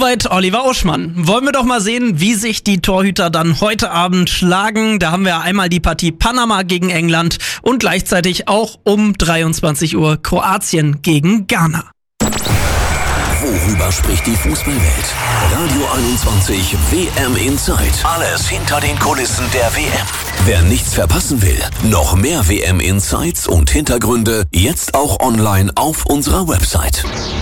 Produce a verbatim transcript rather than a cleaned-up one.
Soweit Oliver Uschmann. Wollen wir doch mal sehen, wie sich die Torhüter dann heute Abend schlagen. Da haben wir einmal die Partie Panama gegen England und gleichzeitig auch um dreiundzwanzig Uhr Kroatien gegen Ghana. Worüber spricht die Fußballwelt? Radio einundzwanzig W M Insight. Alles hinter den Kulissen der W M. Wer nichts verpassen will, noch mehr W M Insights und Hintergründe jetzt auch online auf unserer Website.